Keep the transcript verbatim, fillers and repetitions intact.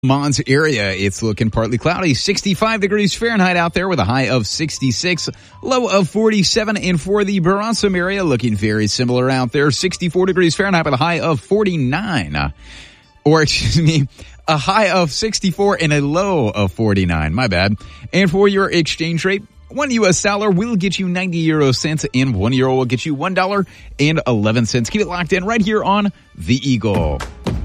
Mons area, it's looking partly cloudy, sixty-five degrees Fahrenheit out there with a high of sixty-six, low of forty-seven. And for the Baronsum area, looking very similar out there, sixty-four degrees Fahrenheit with a high of forty-nine. Uh, or, excuse me, a high of sixty-four and a low of forty-nine. My bad. And for your exchange rate, one U S dollar will get you ninety euro cents and one euro will get you one dollar and eleven cents. Keep it locked in right here on The Eagle.